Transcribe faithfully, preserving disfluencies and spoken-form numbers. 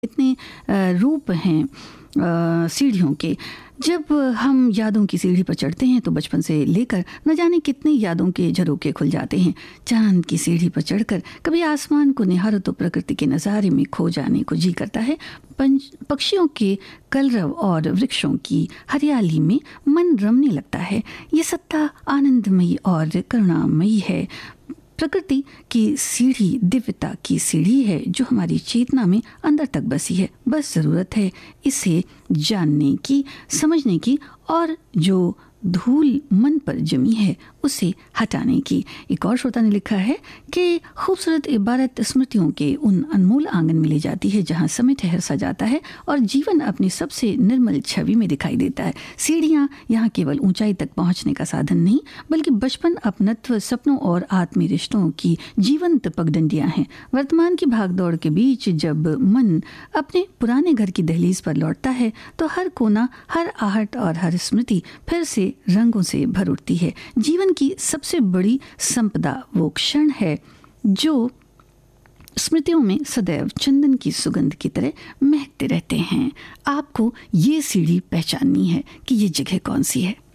इतने अ, रूप हैं अ, सीढ़ियों के। जब हम यादों की सीढ़ी पर चढ़ते हैं तो बचपन से लेकर न जाने कितनी यादों के झरोखे खुल जाते हैं। चांद की सीढ़ी पर चढ़कर कभी आसमान को निहारो तो प्रकृति के नज़ारे में खो जाने को जी करता है। पंच पक्षियों के कलरव और वृक्षों की हरियाली में मन रमने लगता है। ये सत्ता आनंदमयी और करुणामयी है। प्रकृति की सीढ़ी दिव्यता की सीढ़ी है जो हमारी चेतना में अंदर तक बसी है। बस ज़रूरत है इसे जानने की, समझने की और जो धूल मन पर जमी है उसे हटाने की। एक और श्रोता ने लिखा है कि खूबसूरत इबारत स्मृतियों के उन अनमोल आंगन में ले जाती है जहाँ समय ठहर सा जाता है और जीवन अपनी सबसे निर्मल छवि में दिखाई देता है। सीढ़ियाँ यहाँ केवल ऊंचाई तक पहुँचने का साधन नहीं बल्कि बचपन, अपनत्व, सपनों और आत्मीय रिश्तों की जीवंत पगडंडियाँ हैं। वर्तमान की भागदौड़ के बीच जब मन अपने पुराने घर की दहलीज पर लौटता है तो हर कोना, हर आहट और हर स्मृति फिर से रंगों से भर उठती है। जीवन की सबसे बड़ी संपदा वो क्षण है जो स्मृतियों में सदैव चंदन की सुगंध की तरह महकते रहते हैं। आपको ये सीढ़ी पहचाननी है कि ये जगह कौन सी है।